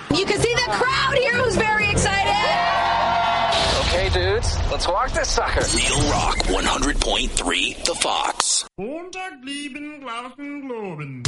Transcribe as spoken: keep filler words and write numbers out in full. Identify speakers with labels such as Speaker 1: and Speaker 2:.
Speaker 1: You can see the crowd here who's very excited.
Speaker 2: Okay, dudes, let's walk this sucker.
Speaker 3: Real Rock one hundred point three, The Fox.
Speaker 4: Montag lieben Globen.